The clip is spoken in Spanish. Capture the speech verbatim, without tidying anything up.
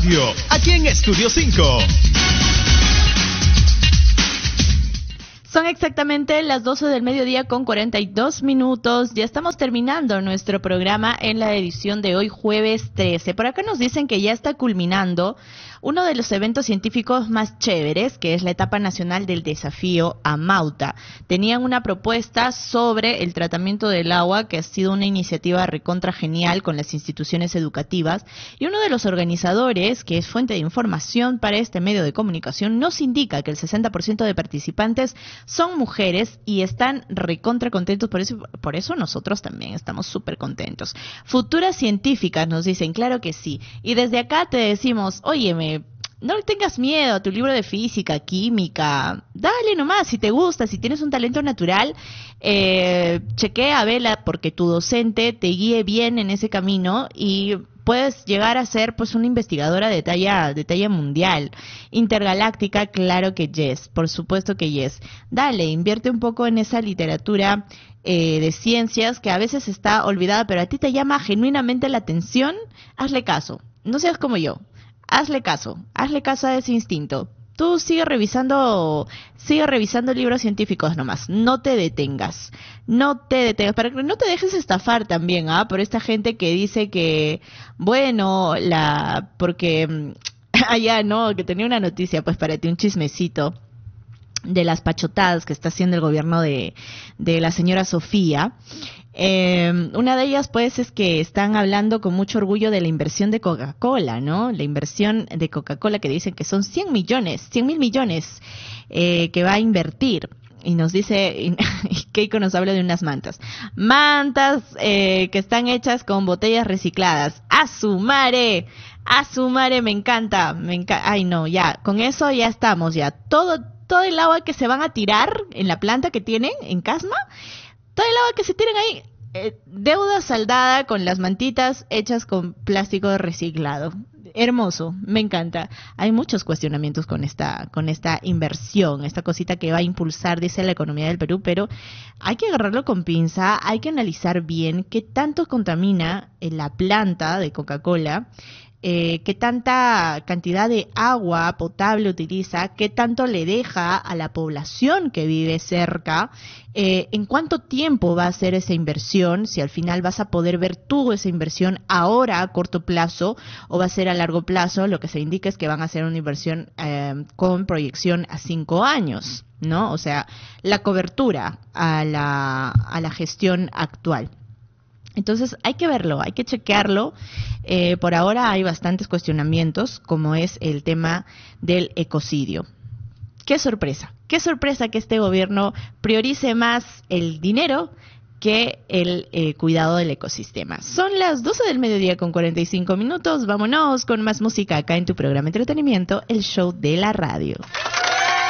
radio, aquí en Estudio cinco. Son exactamente las doce del mediodía con cuarenta y dos minutos. Ya estamos terminando nuestro programa en la edición de hoy, jueves trece. Por acá nos dicen que ya está culminando uno de los eventos científicos más chéveres, que es la etapa nacional del desafío Amauta. Tenían una propuesta sobre el tratamiento del agua, que ha sido una iniciativa recontra genial con las instituciones educativas. Y uno de los organizadores, que es fuente de información para este medio de comunicación, nos indica que el sesenta por ciento de participantes son mujeres y están recontra contentos. Por eso, por eso nosotros también estamos súper contentos. Futuras científicas nos dicen, claro que sí. Y desde acá te decimos, óyeme, no le tengas miedo a tu libro de física, química, dale nomás, si te gusta, si tienes un talento natural, eh, chequea, vela, porque tu docente te guíe bien en ese camino y puedes llegar a ser pues una investigadora de talla, de talla mundial, intergaláctica, claro que yes, por supuesto que yes. Dale, invierte un poco en esa literatura eh, de ciencias que a veces está olvidada, pero a ti te llama genuinamente la atención, hazle caso, no seas como yo. Hazle caso, hazle caso a ese instinto. Tú sigue revisando, sigue revisando libros científicos nomás. No te detengas, no te detengas, para que no te dejes estafar también, ¿ah? Por esta gente que dice que, bueno, la, porque allá, ¿no? Que tenía una noticia, pues para ti un chismecito de las pachotadas que está haciendo el gobierno de, de la señora Sofía. Eh, una de ellas, pues, es que están hablando con mucho orgullo de la inversión de Coca-Cola, ¿no? La inversión de Coca-Cola que dicen que son cien millones, cien mil millones eh, que va a invertir. Y nos dice, y Keiko nos habla de unas mantas. Mantas eh, que están hechas con botellas recicladas. ¡A su mare! ¡A su mare! Me encanta, me encanta. Ay, no, ya, con eso ya estamos, ya. Todo, todo el agua que se van a tirar en la planta que tienen en Casma, todo el agua que se tiran ahí, eh, deuda saldada con las mantitas hechas con plástico reciclado. Hermoso, me encanta. Hay muchos cuestionamientos con esta con esta inversión, esta cosita que va a impulsar, dice, la economía del Perú, pero hay que agarrarlo con pinza, hay que analizar bien qué tanto contamina en la planta de Coca-Cola, eh, qué tanta cantidad de agua potable utiliza, qué tanto le deja a la población que vive cerca, eh, en cuánto tiempo va a ser esa inversión, si al final vas a poder ver tú esa inversión ahora a corto plazo o va a ser a largo plazo. Lo que se indica es que van a hacer una inversión eh, con proyección a cinco años, ¿no? O sea, la cobertura a la, a la gestión actual. Entonces hay que verlo, hay que chequearlo. Eh, por ahora hay bastantes cuestionamientos, como es el tema del ecocidio. ¡Qué sorpresa! ¡Qué sorpresa que este gobierno priorice más el dinero que el eh, cuidado del ecosistema! Son las doce del mediodía con cuarenta y cinco minutos. Vámonos con más música acá en tu programa de entretenimiento, el show de la radio.